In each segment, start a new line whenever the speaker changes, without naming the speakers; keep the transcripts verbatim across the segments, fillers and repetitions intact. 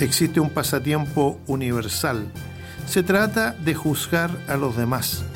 existe un pasatiempo universal. Se trata de juzgar a los demás.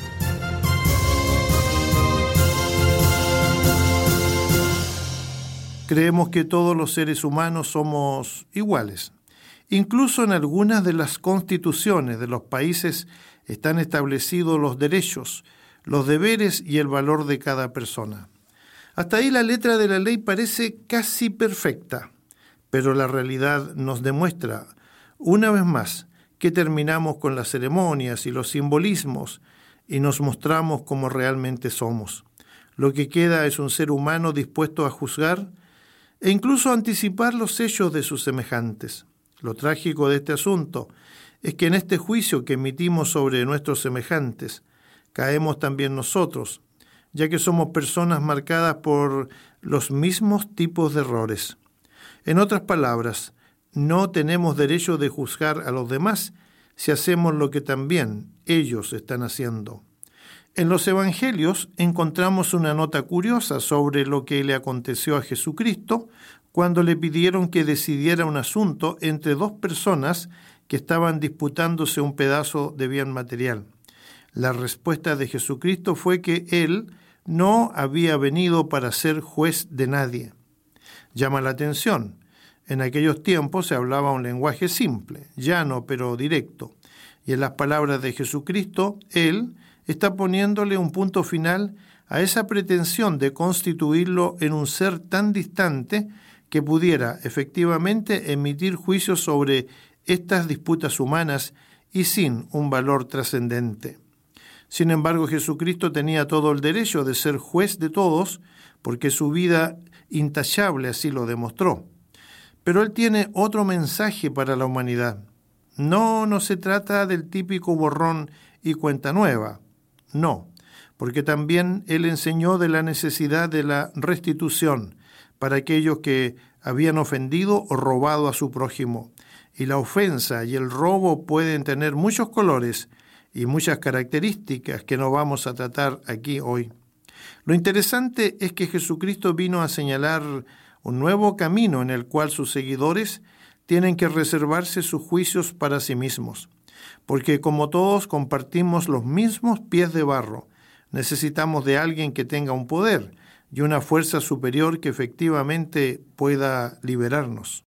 Creemos que todos los seres humanos somos iguales. Incluso en algunas de las constituciones de los países están establecidos los derechos, los deberes y el valor de cada persona. Hasta ahí la letra de la ley parece casi perfecta, pero la realidad nos demuestra, una vez más, que terminamos con las ceremonias y los simbolismos y nos mostramos como realmente somos. Lo que queda es un ser humano dispuesto a juzgar e incluso anticipar los hechos de sus semejantes. Lo trágico de este asunto es que en este juicio que emitimos sobre nuestros semejantes, caemos también nosotros, ya que somos personas marcadas por los mismos tipos de errores. En otras palabras, no tenemos derecho de juzgar a los demás si hacemos lo que también ellos están haciendo. En los evangelios encontramos una nota curiosa sobre lo que le aconteció a Jesucristo cuando le pidieron que decidiera un asunto entre dos personas que estaban disputándose un pedazo de bien material. La respuesta de Jesucristo fue que Él no había venido para ser juez de nadie. Llama la atención. En aquellos tiempos se hablaba un lenguaje simple, llano pero directo. Y en las palabras de Jesucristo, Él está poniéndole un punto final a esa pretensión de constituirlo en un ser tan distante que pudiera efectivamente emitir juicios sobre estas disputas humanas y sin un valor trascendente. Sin embargo, Jesucristo tenía todo el derecho de ser juez de todos, porque su vida intachable así lo demostró. Pero Él tiene otro mensaje para la humanidad. No, no se trata del típico borrón y cuenta nueva. No, porque también Él enseñó de la necesidad de la restitución para aquellos que habían ofendido o robado a su prójimo. Y la ofensa y el robo pueden tener muchos colores y muchas características que no vamos a tratar aquí hoy. Lo interesante es que Jesucristo vino a señalar un nuevo camino en el cual sus seguidores tienen que reservarse sus juicios para sí mismos. Porque como todos compartimos los mismos pies de barro, necesitamos de alguien que tenga un poder y una fuerza superior que efectivamente pueda liberarnos.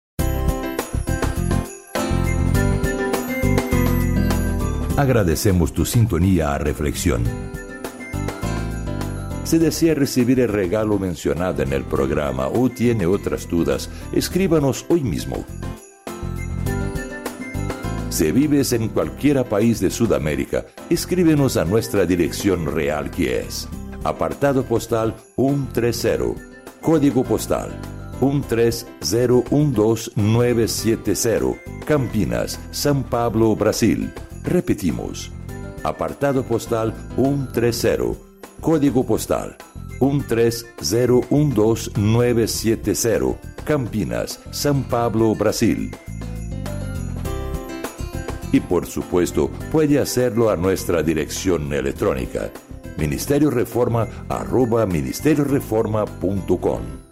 Agradecemos tu sintonía a Reflexión. Si desea recibir el regalo mencionado en el programa o tiene otras dudas, escríbanos hoy mismo. Si vives en cualquier país de Sudamérica, escríbenos a nuestra dirección real, que es apartado postal ciento treinta, código postal uno tres cero uno dos nueve siete cero, Campinas, São Paulo, Brasil. Repetimos, apartado postal ciento treinta, código postal uno tres cero uno dos nueve siete cero, Campinas, São Paulo, Brasil. Y por supuesto, puede hacerlo a nuestra dirección electrónica, ministerio reforma arroba ministerio reforma punto com.